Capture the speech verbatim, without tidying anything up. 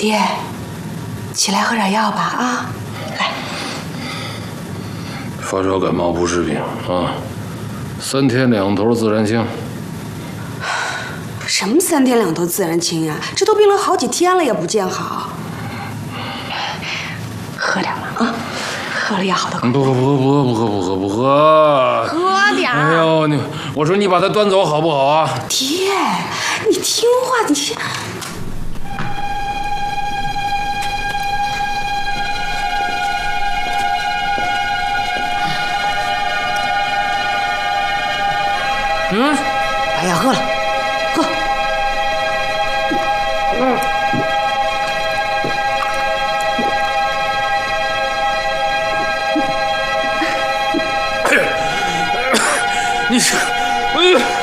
爹，起来喝点药吧啊！来， 发烧感冒不是病啊，三天两头自然清。 什么三天两头自然清呀？这都病了好几天了也不见好。喝点吧啊！喝了药好的快。 不喝不喝不喝不喝不喝不喝。 喝点。 哎呦你，我说你把它端走好不好啊？ 爹，你听话，你。 嗯， 把药喝了，喝。嗯。 你是，哎呀！